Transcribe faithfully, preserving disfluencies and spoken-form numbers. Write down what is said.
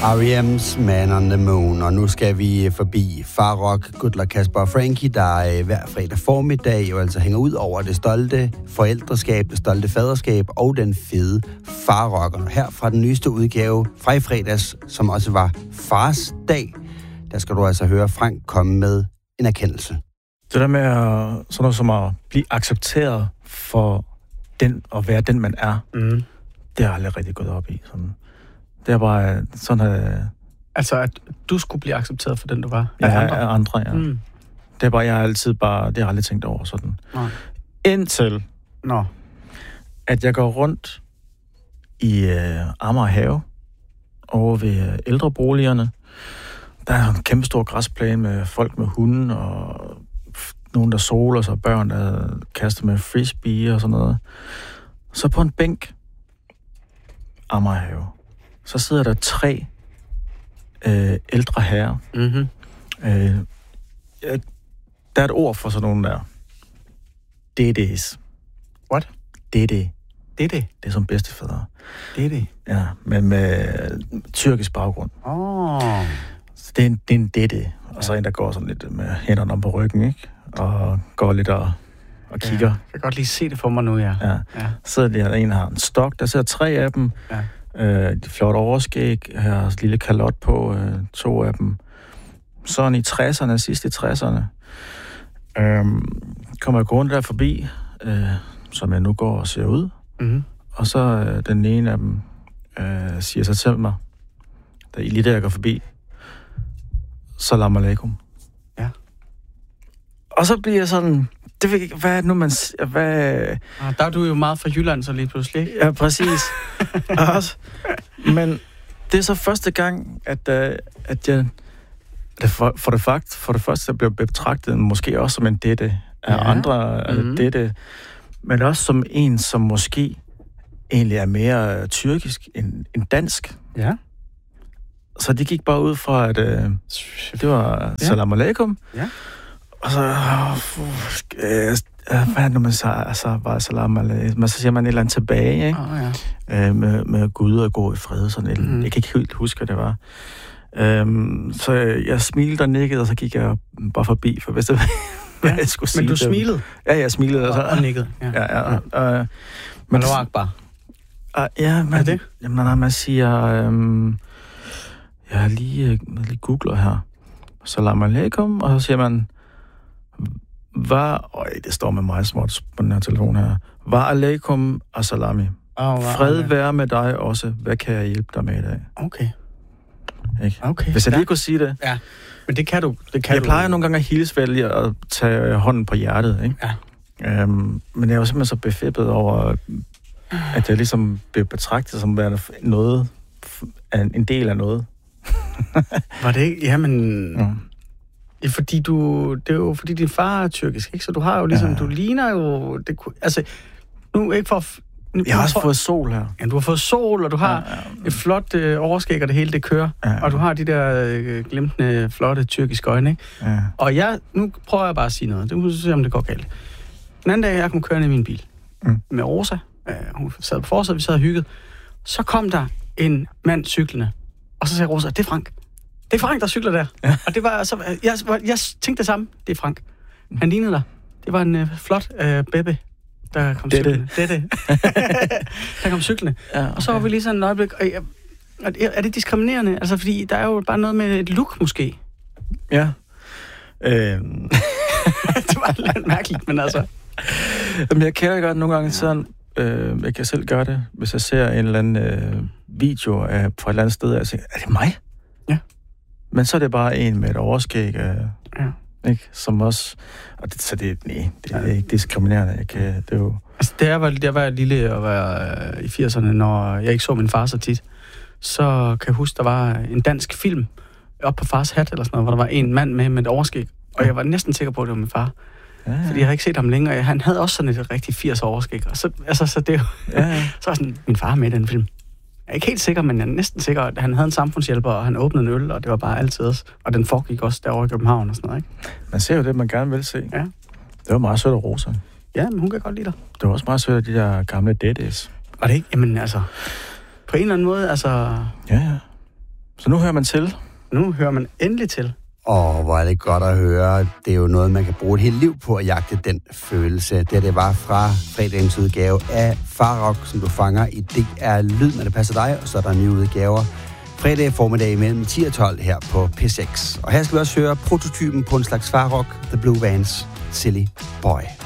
R E M's Man on the Moon, og nu skal vi forbi Farrock, Gudler, Kasper og Frankie, der hver fredag formiddag jo altså hænger ud over det stolte forældreskab, det stolte faderskab og den fede Farrock. Og her fra den nyeste udgave fra i fredags, som også var Fars Dag, der skal du altså høre Frank komme med en erkendelse. Det der med at, sådan noget som at blive accepteret for den, at være den, man er, mm. det har jeg aldrig rigtig gået op i. Sådan. Det er bare sådan, at... Altså, at du skulle blive accepteret for den, du var? Ja, af andre, af andre ja. Mm. Det er bare, jeg har altid bare... Det har jeg aldrig tænkt over sådan. Nej. Indtil... Nå. At jeg går rundt i øh, Amager Have, over ved øh, ældreboligerne. Der er en kæmpe stor græsplæne med folk med hunde, og nogen, der soler sig, børn, der kaster med frisbee og sådan noget. Så på en bænk, Amager Have, så sidder der tre øh, ældre herrer. Mm-hmm. Øh, der er et ord for sådan nogle der. Dedes. What? Dede. Dede? Det er som bedstefader. Dede? Ja, men med tyrkisk baggrund. Åh. Oh. Så det er en, det er en dede. Og så en, der går sådan lidt med hænderne om på ryggen, ikke? Og går lidt og, og kigger. Ja, jeg kan godt lige se det for mig nu, ja. Ja. Ja. Så der en, der har en stok. Der sidder tre af dem. Ja. Øh, de flot overskæg, her har et lille kalot på, øh, to af dem. Sådan i tresserne, sidst i tresserne, øh, kommer jeg gående der forbi, øh, som jeg nu går og ser ud. Mm-hmm. Og så øh, den ene af dem øh, siger så til mig, da I lige der går forbi, Salam alaikum. Ja. Og så bliver jeg sådan... Det ved ikke, hvad er det nu, man... Hvad... Ah, der er du jo meget fra Jylland, så lige pludselig. Ja, præcis. Også. Men det er så første gang, at, uh, at jeg... Det for, for, det fakt, for det første, jeg blev betragtet måske også som en dette af ja. andre mm-hmm. dette, men også som en, som måske egentlig er mere tyrkisk end, end dansk. Ja. Så det gik bare ud fra, at uh, det var ja. Salam alaikum. Ja. Og så, øh, øh, hvad er det nu, man siger? Altså, bare salam alaikum. Men så siger man et eller andet tilbage, ikke? Oh, ja. øh, med, med Gud og gå i fred. Sådan et, mm. Jeg kan ikke helt huske, hvad det var. Øhm, så jeg smilte og nikkede, og så gik jeg bare forbi, for hvis det hvad ja. jeg skulle sige. Men du smilede? Ja, jeg smilede. Og, og nikkede? Ja. Ja, ja. ja. Øh, men det var akbar? Uh, ja, men... Er det? Jamen, når man siger... Øhm, jeg har lige, jeg lige googler her. Salam alaikum, og så siger man... Hvad... Øj, det står med mig småt på den her telefon her. Hvad alaikum assalami. Oh, Fred være med dig også. Hvad kan jeg hjælpe dig med i dag? Okay. Ikke? Okay. Hvis jeg lige kunne sige det. Ja, men det kan du. Det kan jeg du. plejer nogle gange at hilse ved at tage hånden på hjertet, ikke? Ja. Øhm, men jeg var simpelthen så befippet over, at jeg ligesom blev betragtet som noget, en del af noget. Var det ikke? Jamen... Ja. Ja, fordi du... Det er jo fordi din far er tyrkisk, ikke? Så du har jo ligesom... Ja. Du ligner jo... Det, altså, nu ikke for... Nu, jeg har også for, fået sol her. Ja, du har fået sol, og du har ja, ja. et flot øh, overskæg, og det hele, det kører. Ja, ja. Og du har de der øh, glimtende, flotte tyrkiske øjne, ikke? Ja. Og jeg... Nu prøver jeg bare at sige noget. Det må se, om det går galt. Den anden dag, jeg kom kørende i min bil. Mm. Med Rosa. Øh, hun sad på forsædet, vi sad og hyggede. Så kom der en mand cyklende. Og så sagde Rosa, det er Frank. Det er Frank, der cykler der. Ja. Og det var så... Jeg, jeg tænkte det samme. Det er Frank. Han lignede dig. Det var en øh, flot øh, bebe, der kom cyklende. Dette. Der kom cyklende. Ja, okay. Og så var vi lige sådan et øjeblik... Og, er, er det diskriminerende? Altså, fordi der er jo bare noget med et look, måske. Ja. Øhm. Det var lidt mærkeligt, men altså... Jamen, jeg kærer godt nogle gange ja. sådan... Øh, jeg kan selv gøre det, hvis jeg ser en eller anden øh, video af, fra et eller andet sted, og jeg tænker, er det mig? Ja. Men så er det bare en med et overskæg, øh, ja. ikke? Som også... Og det, så det, nej, det er ikke diskriminerende. Jeg kan, det er jo... Altså, da jeg var, da jeg var lille og var øh, i firserne, når jeg ikke så min far så tit, så kan jeg huske, der var en dansk film op på Fars Hat, eller sådan noget, hvor der var en mand med med et overskæg, og jeg var næsten sikker på, at det var min far. Ja, ja. Fordi jeg har ikke set ham længere. Han havde også sådan et rigtig firs overskæg. Og så, altså, så det ja, ja. Så var sådan, min far med i den film. Jeg er ikke helt sikker, men jeg er næsten sikker, at han havde en samfundshjælper, og han åbnede en øl, og det var bare altid også. Og den foregik også derovre i København og sådan noget, ikke? Man ser jo det, man gerne vil se. Ja. Det var meget sødt af Rosa. Ja, men hun kan godt lide dig. Det var også meget sødt af de der gamle daddies. Var det ikke? Jamen altså, på en eller anden måde, altså... Ja, ja. Så nu hører man til. Nu hører man endelig til. Åh, hvor er det godt at høre. Det er jo noget, man kan bruge et helt liv på at jagte den følelse. Det, det var fra fredagens udgave af Farrock, som du fanger i D R Lyd, når det passer dig, og så er der nye udgaver fredag formiddag mellem ti og tolv her på P seks. Og her skal vi også høre prototypen på en slags Farrock, The Blue Vans, Silly Boy.